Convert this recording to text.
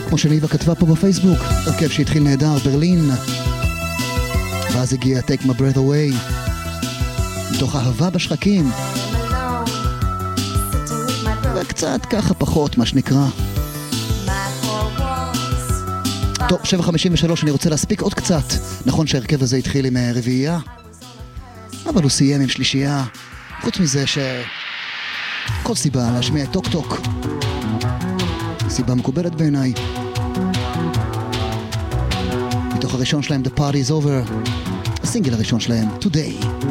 כמו שניבה כתבה פה בפייסבוק, הרכב שהתחיל נהדר, ברלין, ואז הגיע Take My Breath Away, מתוך אהבה בשחקים, וקצת ככה פחות, מה שנקרא. טוב, 7:53, אני רוצה להספיק עוד קצת. נכון שהרכב הזה התחיל עם רביעייה, אבל הוא סיים עם שלישייה. חוץ מזה כל סיבה להשמיע את טוק טוק, סיבה מקובלת בעיניי. מתוך הראשון שלהם, The Party is Over, הסינגל הראשון שלהם, Today.